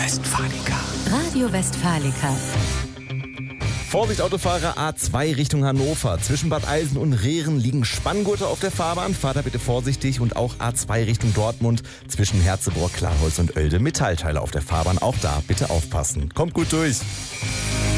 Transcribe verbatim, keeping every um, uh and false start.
Westfalica. Radio Westfalica. Vorsicht Autofahrer, A zwei Richtung Hannover. Zwischen Bad Eilsen und Rehren liegen Spanngurte auf der Fahrbahn. Fahrt da bitte vorsichtig. Und auch A zwei Richtung Dortmund. Zwischen Herzebrock, Klarholz und Oelde Metallteile auf der Fahrbahn. Auch da bitte aufpassen. Kommt gut durch.